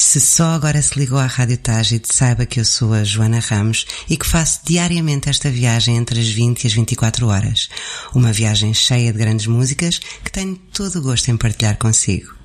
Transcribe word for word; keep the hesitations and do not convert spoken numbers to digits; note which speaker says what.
Speaker 1: Se só agora se ligou à Rádio Tágide, saiba que eu sou a Joana Ramos e que faço diariamente esta viagem entre as vinte e as vinte e quatro horas. Uma viagem cheia de grandes músicas que tenho todo o gosto em partilhar consigo.